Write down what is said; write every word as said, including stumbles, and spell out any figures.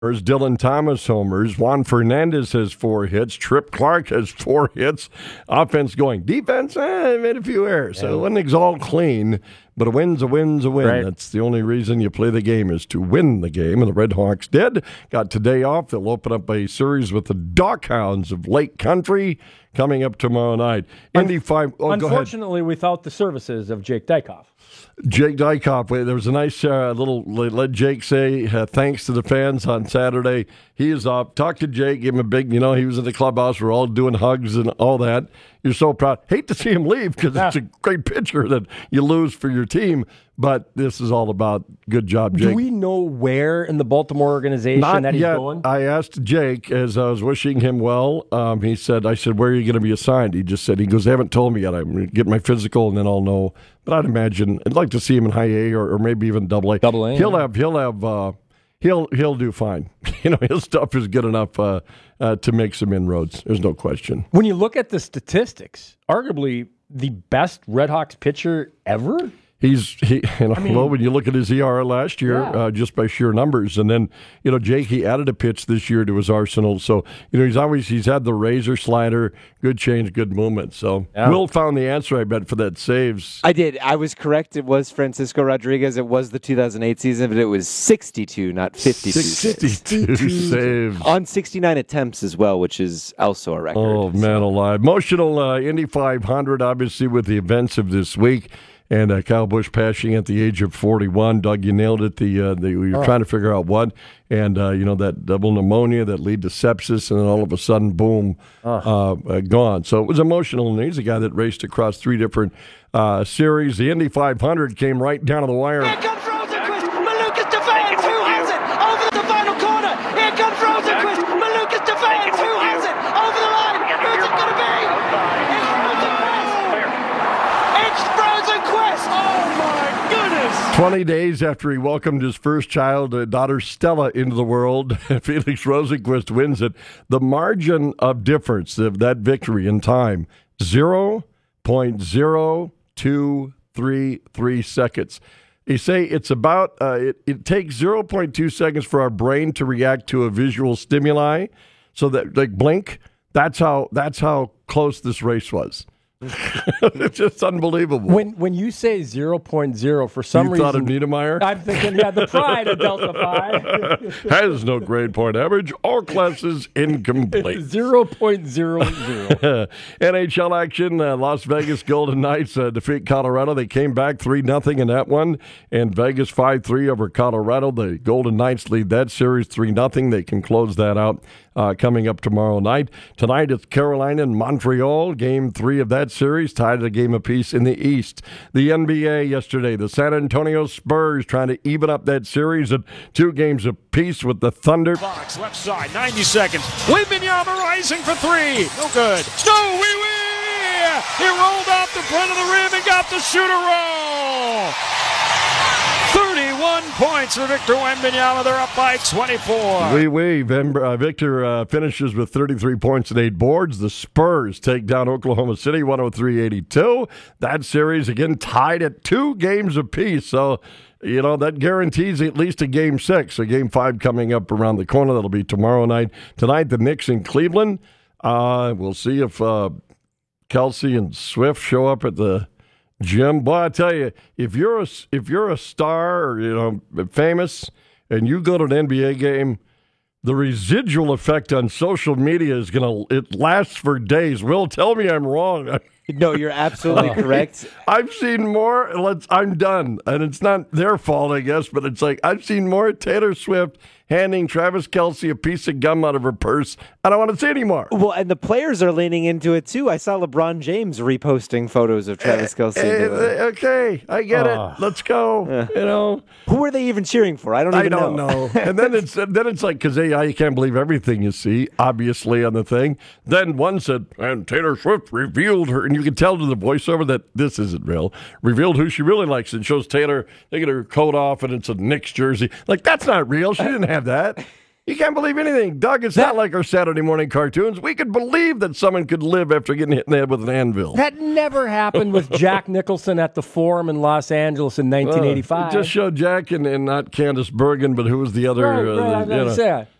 Dylan Thomas homers. Juan Fernandez has four hits. Tripp Clark has four hits. Offense going. Defense, eh, made a few errors. So it wasn't all clean, but a win's a win's a win. Right. That's the only reason you play the game is to win the game. And the Red Hawks did. Got today off. They'll open up a series with the Dockhounds of Lake Country coming up tomorrow night. Indy five. Oh, Unfortunately, without the services of Jake Dykoff. Jake Dykoff, there was a nice uh, little, let Jake say uh, thanks to the fans on Saturday. He is up. Talk to Jake, give him a big, you know, he was in the clubhouse. We're all doing hugs and all that. You're so proud. Hate to see him leave because yeah. it's a great picture that you lose for your team. But this is all about good job, Jake. Do we know where in the Baltimore organization Not that he's yet. going? I asked Jake as I was wishing him well. Um, he said, I said, where are you going to be assigned? He just said, he goes, they haven't told me yet. I'm going to get my physical and then I'll know. But I'd imagine, I'd like to see him in high A or, or maybe even double A. Double A. He'll yeah. have, he'll have, uh, he'll he'll do fine. You know, his stuff is good enough uh, uh, to make some inroads. There's no question. When you look at the statistics, arguably the best Red Hawks pitcher ever. He's he, you know, I mean, well, when you look at his E R last year, yeah. uh, just by sheer numbers, and then you know, Jake, he added a pitch this year to his arsenal. So you know, he's always he's had the razor slider, good change, good movement. So yeah. Will found the answer, I bet, for that saves. I did. I was correct. It was Francisco Rodriguez. It was the two thousand eight season, but it was sixty-two, not fifty-two. sixty-two saves on sixty-nine attempts as well, which is also a record. Oh man, so. alive! Emotional uh, Indy five hundred, obviously with the events of this week. And uh, Kyle Busch passing at the age of forty-one. Doug, you nailed it. The, uh, the we were oh. trying to figure out what, and uh, you know that double pneumonia that lead to sepsis, and then all of a sudden, boom, oh. uh, uh, gone. So it was emotional. And he's a guy that raced across three different uh, series. The Indy five hundred came right down to the wire. Here comes Rosenquist. Malukas Defiance, who has it over the final corner? Here comes Rosenquist. Malukas Defiance, who has it over the line? Who's it going to be? It's Rosenquist. Oh my goodness! Twenty days after he welcomed his first child, uh, daughter Stella, into the world, Felix Rosenquist wins it. The margin of difference of that victory in time, zero point zero two three three seconds. They say it's about, uh, it, it takes zero point two seconds for our brain to react to a visual stimuli. So that, like, blink, that's how that's how close this race was. It's just unbelievable. When when you say zero point zero, for some you reason... You thought of Niedermeyer? I'm thinking, yeah, the pride of Delta Phi. Has no grade point average. All classes incomplete. zero point zero zero. N H L action, uh, Las Vegas Golden Knights uh, defeat Colorado. They came back three nothing in that one, and Vegas five three over Colorado. The Golden Knights lead that series three nothing. They can close that out uh, coming up tomorrow night. Tonight it's Carolina and Montreal, game three of that series, tied at a game apiece in the East. The N B A yesterday, the San Antonio Spurs trying to even up that series at two games apiece with the Thunder. Box, left side, ninety seconds. Wembanyama rising for three. No good. No, wee wee! He rolled off the front of the rim and got the shooter roll. thirty-one points for Victor Wembanyama. They're up by twenty-four. Wee wee. Uh, Victor uh, finishes with thirty-three points and eight boards. The Spurs take down Oklahoma City one oh three eighty-two. That series again tied at two games apiece. So, you know, that guarantees at least a game six. So game five coming up around the corner. That'll be tomorrow night. Tonight, the Knicks in Cleveland. Uh, we'll see if uh, Kelsey and Swift show up at the Jim, boy, I tell you, if you're a if you're a star or, you know, famous, and you go to an N B A game, the residual effect on social media is gonna it lasts for days. Will, tell me I'm wrong. No, you're absolutely correct. I've seen more. Let's. I'm done, and it's not their fault, I guess, but it's like I've seen more Taylor Swift handing Travis Kelce a piece of gum out of her purse. I don't want to see anymore. Well, and the players are leaning into it, too. I saw LeBron James reposting photos of Travis Kelce. Uh, uh, okay, I get uh, it. Let's go. Uh, you know, who are they even cheering for? I don't even I don't know. know. And then it's then it's like, because hey, you can't believe everything you see, obviously, on the thing. Then one said, and Taylor Swift revealed her, and you can tell to the voiceover that this isn't real, revealed who she really likes. It shows Taylor taking her coat off, and it's a Knicks jersey. Like, that's not real. She didn't have that. You can't believe anything. Doug, it's not like our Saturday morning cartoons. We could believe that someone could live after getting hit in the head with an anvil. That never happened with Jack Nicholson at the Forum in Los Angeles in nineteen eighty-five. Uh, it just showed Jack and, and not Candice Bergen, but who was the other? Right, uh, right, the, I you know. said.